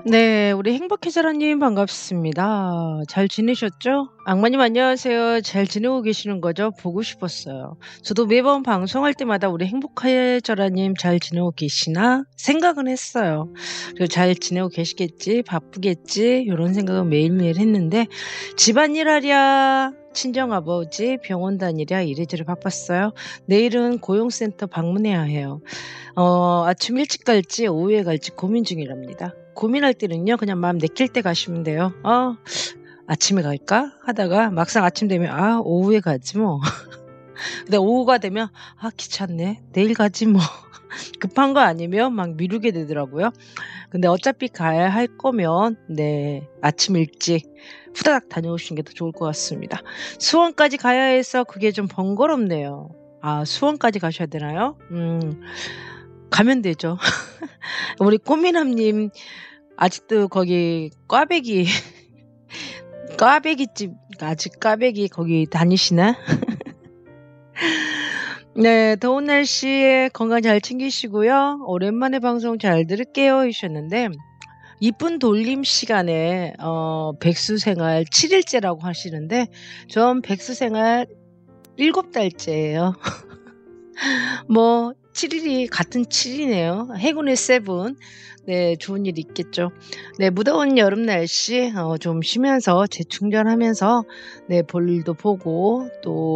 네. 우리 행복해져라님 반갑습니다. 잘 지내셨죠? 악마님 안녕하세요. 잘 지내고 계시는 거죠? 보고 싶었어요. 저도 매번 방송할 때마다 우리 행복해져라님 잘 지내고 계시나 생각은 했어요. 그리고 '잘 지내고 계시겠지. 바쁘겠지.' 요런 생각은 매일매일 했는데 집안일 하랴 친정아버지 병원 다니랴 이래저래 바빴어요. 내일은 고용센터 방문해야 해요. 아침 일찍 갈지 오후에 갈지 고민 중이랍니다. 고민할 때는요 그냥 마음 내킬 때 가시면 돼요. '아침에 갈까?' 하다가 막상 아침 되면 '아 오후에 가지 뭐.' 근데 오후가 되면 '아 귀찮네. 내일 가지 뭐.' 급한 거 아니면 막 미루게 되더라고요. 근데 어차피 가야 할 거면 네 아침 일찍 후다닥 다녀오시는 게 더 좋을 것 같습니다. 수원까지 가야 해서 그게 좀 번거롭네요. 아 수원까지 가셔야 되나요? 가면 되죠. 우리 꽃미남님 아직도 거기 꽈배기 꽈배기집 아직 꽈배기 거기 다니시나? 네. "더운 날씨에 건강 잘 챙기시고요. 오랜만에 방송 잘 들을게요." 하셨는데 이분 돌림 시간에 백수 생활 7 일째라고 하시는데 전 백수 생활 7 달째예요. 뭐 7 일이 같은 7 이네요. 행운의 세븐. 네 좋은 일이 있겠죠. 네 무더운 여름 날씨 좀 쉬면서 재충전하면서 네 볼일도 보고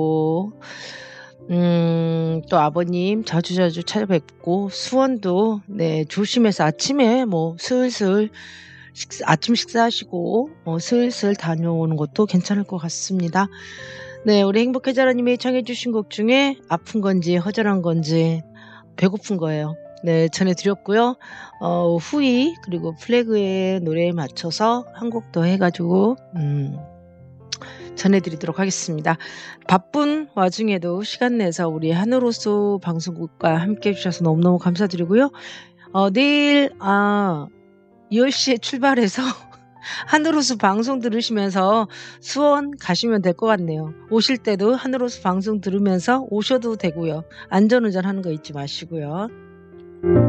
또 아버님 자주자주 찾아뵙고 수원도 네 조심해서 아침에 뭐 슬슬 아침 식사하시고 슬슬 다녀오는 것도 괜찮을 것 같습니다. 네 우리 행복해져라 님이 청해 주신 곡 중에 아픈 건지 허전한 건지 배고픈 거예요. 네 전해 드렸고요. 후이 그리고 플래그의 노래에 맞춰서 한 곡 더 해 가지고 전해 드리도록 하겠습니다. 바쁜 와중에도 시간 내서 우리 하늘호수 방송국과 함께 해 주셔서 너무너무 감사드리고요. 내일 10 시에 출발해서 하늘호수 방송 들으시면서 수원 가시면 될 것 같네요. 오실 때도 하늘호수 방송 들으면서 오셔도 되고요. 안전운전하는 거 잊지 마시고요.